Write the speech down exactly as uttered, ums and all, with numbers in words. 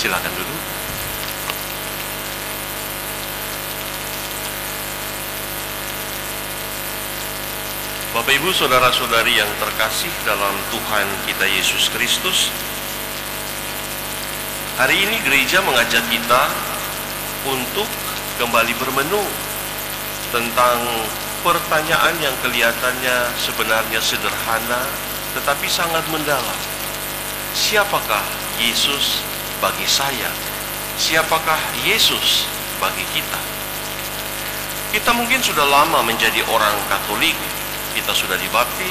Silakan duduk. Bapak Ibu saudara-saudari yang terkasih dalam Tuhan kita Yesus Kristus, hari ini gereja mengajak kita untuk kembali bermenung tentang pertanyaan yang kelihatannya sebenarnya sederhana tetapi sangat mendalam. Siapakah Yesus bagi saya? Siapakah Yesus bagi kita? Kita mungkin sudah lama menjadi orang Katolik, kita sudah dibaptis,